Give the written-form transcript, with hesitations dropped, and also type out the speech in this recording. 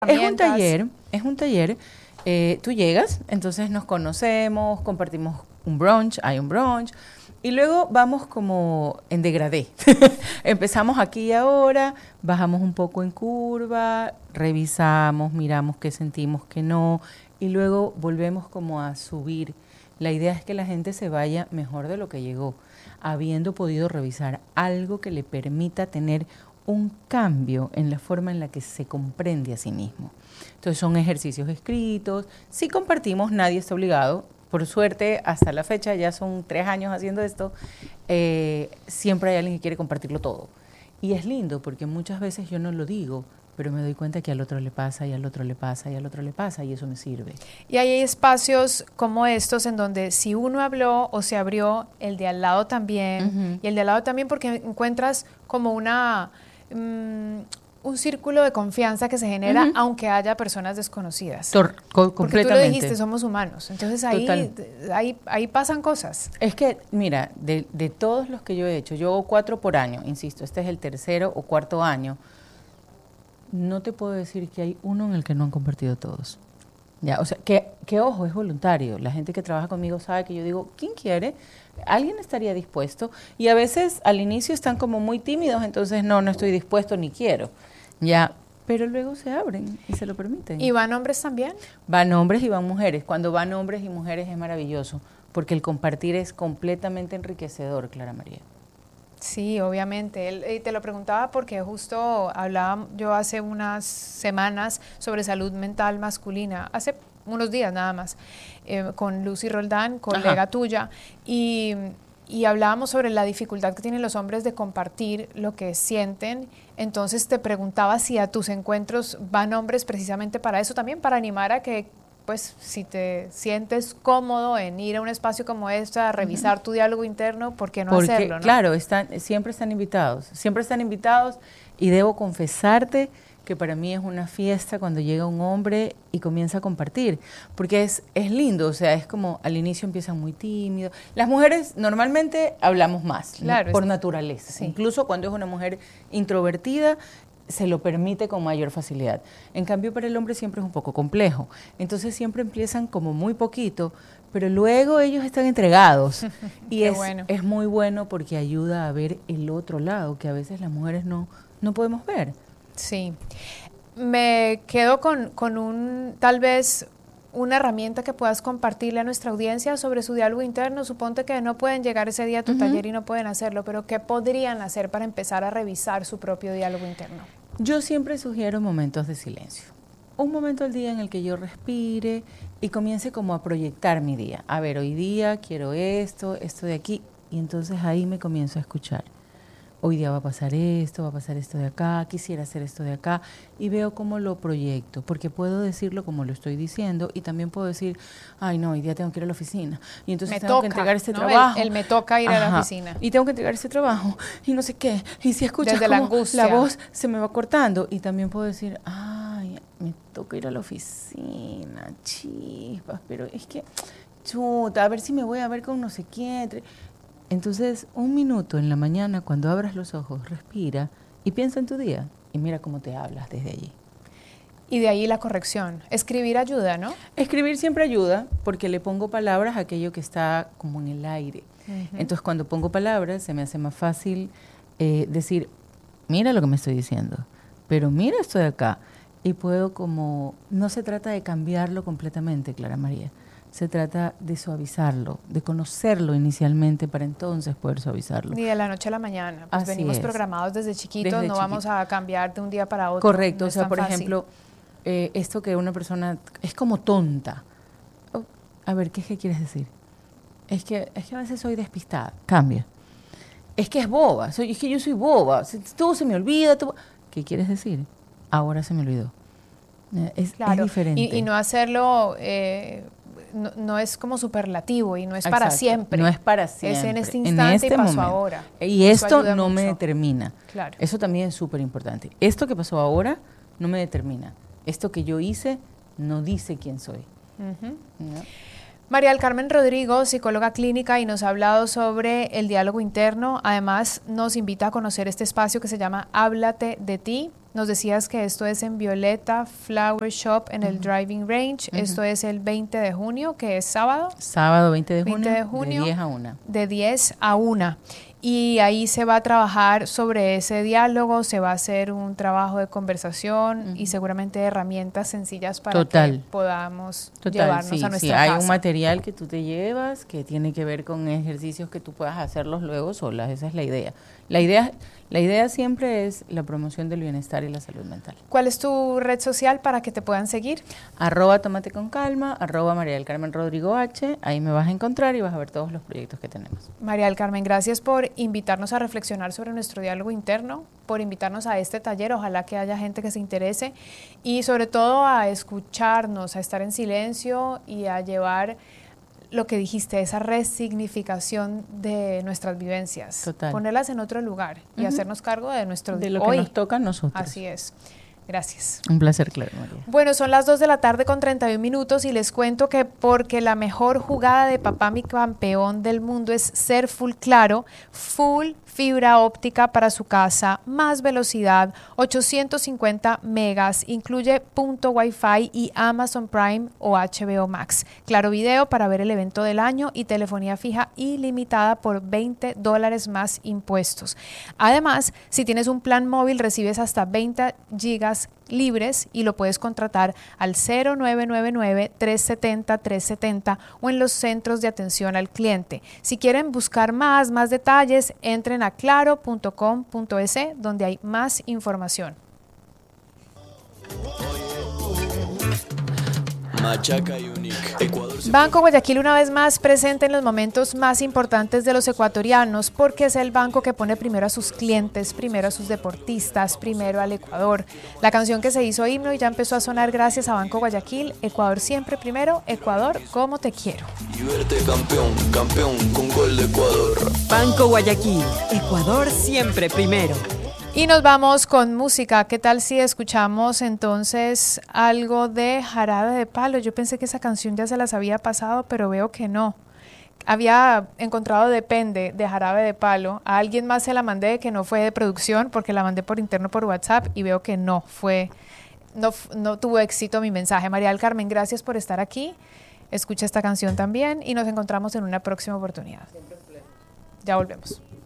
herramientas. Es un taller. Tú llegas, entonces nos conocemos, compartimos hay un brunch, y luego vamos como en degradé. Empezamos aquí y ahora, bajamos un poco en curva, revisamos, miramos qué sentimos, qué no, y luego volvemos como a subir. La idea es que la gente se vaya mejor de lo que llegó, habiendo podido revisar algo que le permita tener un cambio en la forma en la que se comprende a sí mismo. Entonces son ejercicios escritos, sí compartimos, nadie está obligado. Por suerte, hasta la fecha, ya son 3 años haciendo esto, siempre hay alguien que quiere compartirlo todo. Y es lindo porque muchas veces yo no lo digo, pero me doy cuenta que al otro le pasa, y al otro le pasa, y al otro le pasa, y eso me sirve. Y hay espacios como estos en donde si uno habló o se abrió, el de al lado también, y el de al lado también, porque encuentras como un círculo de confianza que se genera aunque haya personas desconocidas. Completamente. Porque tú lo dijiste, somos humanos. Entonces ahí pasan cosas. Es que, mira, de todos los que yo he hecho, yo hago 4 por año, insisto, este es el 3º o 4º año, no te puedo decir que hay uno en el que no han compartido todos. Ya, o sea, que ojo, es voluntario. La gente que trabaja conmigo sabe que yo digo, ¿quién quiere? ¿Alguien estaría dispuesto? Y a veces al inicio están como muy tímidos, entonces no estoy dispuesto ni quiero. Ya, pero luego se abren y se lo permiten. ¿Y van hombres también? Van hombres y van mujeres. Cuando van hombres y mujeres es maravilloso, porque el compartir es completamente enriquecedor, Clara María. Sí, obviamente. Te lo preguntaba porque justo hablaba yo hace unas semanas sobre salud mental masculina, hace unos días nada más, con Lucy Roldán, colega tuya, y hablábamos sobre la dificultad que tienen los hombres de compartir lo que sienten. Entonces te preguntaba si a tus encuentros van hombres precisamente para eso también, para animar a que, pues, si te sientes cómodo en ir a un espacio como este, a revisar tu diálogo interno, ¿por qué no hacerlo? ¿No? Claro, siempre están invitados, y debo confesarte que para mí es una fiesta cuando llega un hombre y comienza a compartir, porque es lindo, o sea, es como al inicio empiezan muy tímidos. Las mujeres normalmente hablamos más, claro, por naturaleza, sí. Incluso cuando es una mujer introvertida, se lo permite con mayor facilidad. En cambio, para el hombre siempre es un poco complejo. Entonces siempre empiezan como muy poquito, pero luego ellos están entregados. Y es muy bueno porque ayuda a ver el otro lado, que a veces las mujeres no podemos ver. Sí. Me quedo con tal vez una herramienta que puedas compartirle a nuestra audiencia sobre su diálogo interno. Suponte que no pueden llegar ese día a tu taller y no pueden hacerlo, pero ¿qué podrían hacer para empezar a revisar su propio diálogo interno? Yo siempre sugiero momentos de silencio. Un momento al día en el que yo respire y comience como a proyectar mi día. A ver, hoy día quiero esto de aquí, y entonces ahí me comienzo a escuchar. Hoy día va a pasar esto de acá, quisiera hacer esto de acá, y veo cómo lo proyecto, porque puedo decirlo como lo estoy diciendo, y también puedo decir, ay no, hoy día tengo que ir a la oficina, y entonces tengo que entregar este trabajo. El me toca ir a la oficina. Y tengo que entregar este trabajo, y no sé qué, y si escuchas desde la angustia, la voz se me va cortando, y también puedo decir, ay, me toca ir a la oficina, chispas, pero es que, chuta, a ver si me voy a ver con no sé quién. Entonces, 1 minuto en la mañana, cuando abras los ojos, respira y piensa en tu día y mira cómo te hablas desde allí. Y de ahí la corrección. Escribir ayuda, ¿no? Escribir siempre ayuda porque le pongo palabras a aquello que está como en el aire. Entonces, cuando pongo palabras, se me hace más fácil decir, mira lo que me estoy diciendo, pero mira esto de acá. Y puedo como, no se trata de cambiarlo completamente, Clara María. Se trata de suavizarlo, de conocerlo inicialmente para entonces poder suavizarlo. Ni de la noche a la mañana. Pues venimos programados desde chiquitos, no vamos a cambiar de un día para otro. Correcto, o sea, por ejemplo, esto que una persona es como tonta. Oh, a ver, ¿qué quieres decir? Es que a veces soy despistada. Cambia. Es que es boba, es que yo soy boba, todo se me olvida. ¿Qué quieres decir? Ahora se me olvidó. Es diferente. Y no hacerlo... No es como superlativo y no es para siempre. No es para siempre. Es en este instante y pasó momento. Ahora. Y esto no me determina. Claro. Eso también es súper importante. Esto que pasó ahora no me determina. Esto que yo hice no dice quién soy. ¿No? María del Carmen Rodrigo, psicóloga clínica, y nos ha hablado sobre el diálogo interno. Además, nos invita a conocer este espacio que se llama Háblate de ti. Nos decías que esto es en Violeta Flower Shop en el Driving Range. Esto es el 20 de junio, que es sábado. Sábado 20 de junio, 20 de junio, de 10 a 1. De 10 a 1. Y ahí se va a trabajar sobre ese diálogo, se va a hacer un trabajo de conversación y seguramente herramientas sencillas para que podamos llevarnos a nuestra casa. Hay un material que tú te llevas que tiene que ver con ejercicios que tú puedas hacerlos luego solas, esa es la idea. La idea siempre es la promoción del bienestar y la salud mental. ¿Cuál es tu red social para que te puedan seguir? @Tómate con calma, @María del Carmen Rodrigo H. Ahí me vas a encontrar y vas a ver todos los proyectos que tenemos. María del Carmen, gracias por invitarnos a reflexionar sobre nuestro diálogo interno, por invitarnos a este taller. Ojalá que haya gente que se interese y sobre todo a escucharnos, a estar en silencio y a llevar lo que dijiste, esa resignificación de nuestras vivencias. Total. Ponerlas en otro lugar y hacernos cargo de nuestro de lo hoy. que nos toca a nosotros. Así es. Gracias. Un placer, Clara María. Bueno, son las 2 de la tarde con 31 minutos y les cuento que porque la mejor jugada de papá mi campeón del mundo es ser full claro, full fibra óptica para su casa, más velocidad, 850 megas, incluye punto Wi-Fi y Amazon Prime o HBO Max. Claro Video para ver el evento del año y telefonía fija ilimitada por $20 más impuestos. Además, si tienes un plan móvil recibes hasta 20 gigas libres y lo puedes contratar al 0999-370-370 o en los centros de atención al cliente. Si quieren buscar más detalles, entren a claro.com.es donde hay más información. Machaca Unique. Banco Guayaquil una vez más presente en los momentos más importantes de los ecuatorianos porque es el banco que pone primero a sus clientes, primero a sus deportistas, primero al Ecuador. La canción que se hizo himno y ya empezó a sonar gracias a Banco Guayaquil. Ecuador siempre primero, Ecuador como te quiero. Y verte campeón, campeón con gol de Ecuador. Banco Guayaquil, Ecuador siempre primero. Y nos vamos con música. ¿Qué tal si escuchamos entonces algo de Jarabe de Palo? Yo pensé que esa canción ya se las había pasado, pero veo que no. Había encontrado Depende de Jarabe de Palo. A alguien más se la mandé que no fue de producción porque la mandé por interno por WhatsApp y veo que no tuvo éxito mi mensaje. María del Carmen, gracias por estar aquí. Escucha esta canción también y nos encontramos en una próxima oportunidad. Ya volvemos.